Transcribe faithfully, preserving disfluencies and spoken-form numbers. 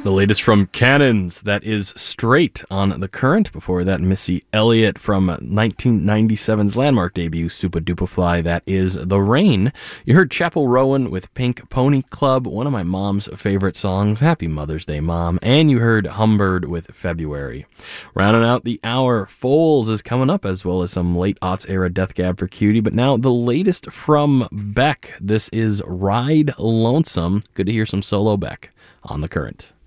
The latest from Cannons, that is Straight on the Current. Before that, Missy Elliott from nineteen ninety-seven's landmark debut, Super Duper Fly, that is The Rain. You heard Chapel Rowan with Pink Pony Club, one of my mom's favorite songs. Happy Mother's Day, Mom. And you heard Humbird with February. Rounding out the hour, Foals is coming up, as well as some late aughts era Death Cab for Cutie. But now the latest from Beck. This is Ride Lonesome. Good to hear some solo Beck on the Current.